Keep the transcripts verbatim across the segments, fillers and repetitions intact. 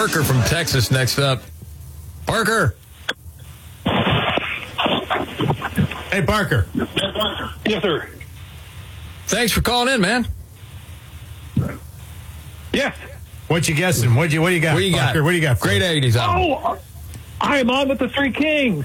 Parker from Texas next up. Parker. Hey, Parker. Yes, sir. Thanks for calling in, man. Yes. What you guessing? What you What do you got? What do you Parker? got? What do you got? For Great eighties album. Oh, I am on with the Three Kings.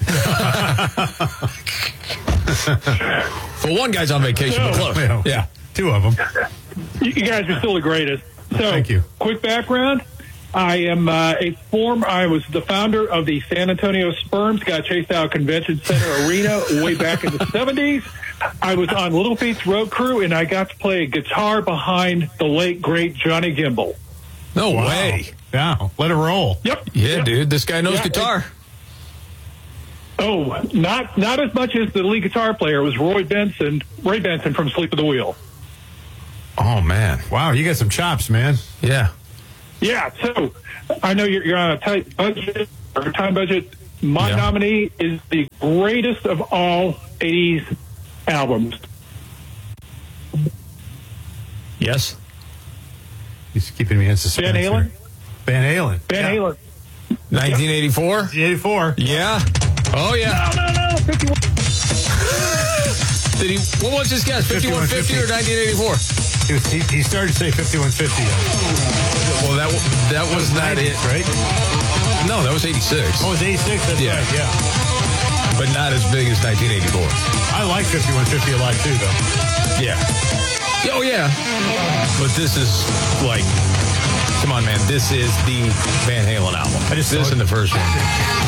Well, one guy's on vacation, but close. Yeah. Yeah. Two of them. You you guys are still the greatest. So, Thank you. Quick background. I am uh, a former, I was the founder of the San Antonio Sperms, got chased out of Convention Center Arena way back in the seventies. I was on Little Feat's road crew, and I got to play guitar behind the late, great Johnny Gimbel. No Wow. way. Yeah, let it roll. Yep. Yeah, Yep. dude. This guy knows Yeah, guitar. Oh, not not as much as the lead guitar player. It was Roy Benson, Ray Benson from Sleep at the Wheel. Oh, man. Wow, you got some chops, man. Yeah. Yeah, so I know you're, you're on a tight budget or time budget. My Yeah. nominee is the greatest of all eighties albums. Yes. He's keeping me in suspense. Van Halen? here. Van Halen. Van yeah. Halen. nineteen eighty-four? eighty-four. Yeah. Oh, yeah. No, no, no. fifty-one. Did he? What was his guess? fifty-one fifty or nineteen eighty-four? He, was, he, he started to say fifty-one fifty. Well, that that was not it. Right? No, that was eighty-six. Oh, it was eighty-six? That's Yeah. right, yeah. But not as big as nineteen eighty-four. I like fifty-one fifty a lot, too, though. Yeah. Oh, yeah. But this is like, come on, man. This is the Van Halen album. I just this saw it. and the first one.